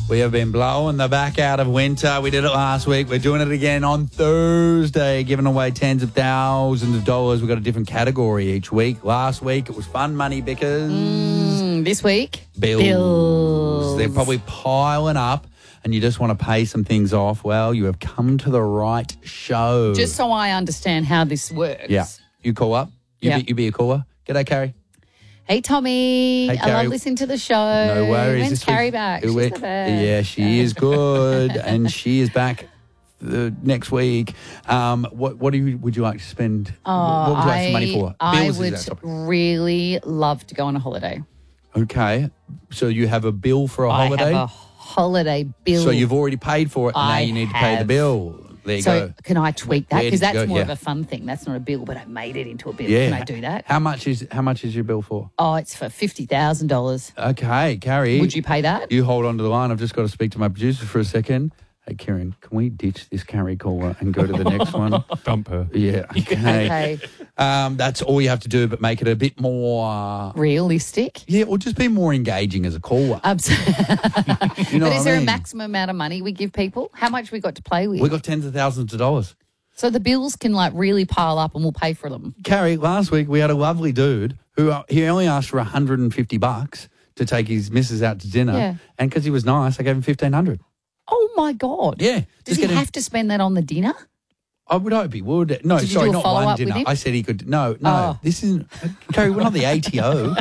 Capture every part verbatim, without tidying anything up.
We have been blowing the back out of winter. We did it last week. We're doing it again on Thursday, giving away tens of thousands of dollars. We've got a different category each week. Last week, it was fun money because... Mm, this week? Bills. Bills. They're probably piling up and you just want to pay some things off. Well, you have come to the right show. Just so I understand how this works. Yeah. You call up. You, Yeah. be, you be a caller. G'day, Carrie. Hey, Tommy. Hey, I Carrie. love listening to the show. No worries. When's This Carrie week- back? it She's went- the best. Yeah, she is good, and she is back the next week. Um, what what do you, would you like to spend? Oh, what would you like some money for? I Bills is would our topic. really love to go on a holiday. Okay, so you have a bill for a holiday. I have a holiday bill. So you've already paid for it, and now I you need to pay the have. bill. There you So go. can I tweak that? Where Because did you that's go? more Yeah. of a fun thing. That's not a bill, but I made it into a bill. Yeah. Can I do that? How much is how much is your bill for? Oh, it's for fifty thousand dollars. Okay, Carrie. Would you pay that? You hold on to the line. I've just got to speak to my producer for a second. Hey, Kieran, can we ditch this Carrie caller and go to the next one? Dump her. Yeah. Okay. Okay. Um, that's all you have to do, but make it a bit more. Uh, Realistic? yeah, or just be more engaging as a caller. Absolutely. You know but what is I there mean? a maximum amount of money we give people? How much we got to play with? We got tens of thousands of dollars. so the bills can like really pile up and we'll pay for them. Carrie, last week we had a lovely dude who uh, he only asked for one hundred fifty bucks to take his missus out to dinner, Yeah. and because he was nice, I gave him fifteen hundred. Oh, my God. Yeah, Does just he get him- have to spend that on the dinner? I would hope he would. No, Did you sorry, do a not one follow-up with dinner. him? I said he could. No, no, Oh. this isn't. Carrie, we're not the A T O.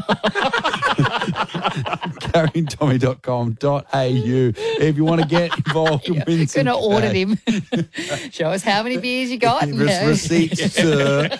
carrie and tommy dot com dot a u if you want to get involved and win some Going to audit cash. him. Show us how many beers you got. Give us receipts, sir.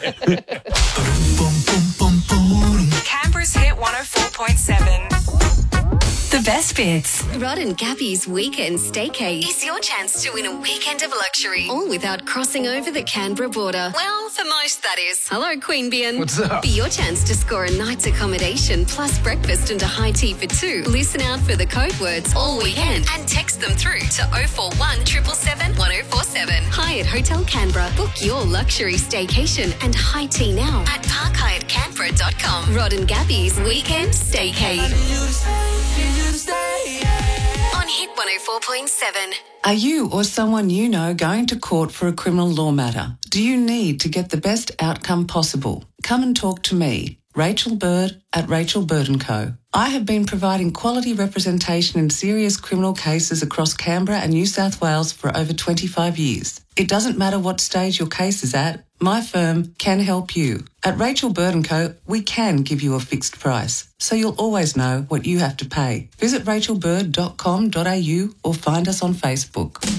Canberra's Hit one oh four point seven. The best bits. Rod and Gabby's Weekend Staycay is your chance to win a weekend of luxury, all without crossing over the Canberra border. Well, for most, that is. Hello, Queanbeyan. What's up? Be your chance to score a night's accommodation plus breakfast and a high tea for two. Listen out for the code words all weekend and text them through to oh four one, seven seven seven, one oh four seven. Hyatt Hotel Canberra. Book your luxury staycation and high tea now at park hyatt canberra dot com. Rod and Gabby's Weekend Staycay. On Hit one oh four point seven. Are you or someone you know going to court for a criminal law matter? Do you need to get the best outcome possible? Come and talk to me, Rachel Bird at Rachel Bird and Co. I have been providing quality representation in serious criminal cases across Canberra and New South Wales for over twenty-five years. It doesn't matter what stage your case is at, my firm can help you. At Rachel Bird and Co, we can give you a fixed price, so you'll always know what you have to pay. Visit rachel bird dot com dot a u or find us on Facebook.